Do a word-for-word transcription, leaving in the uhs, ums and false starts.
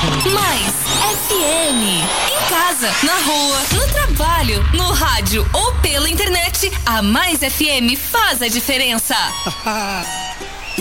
Mais F M. Em casa, na rua, no trabalho, no rádio ou pela internet, a Mais F M faz a diferença.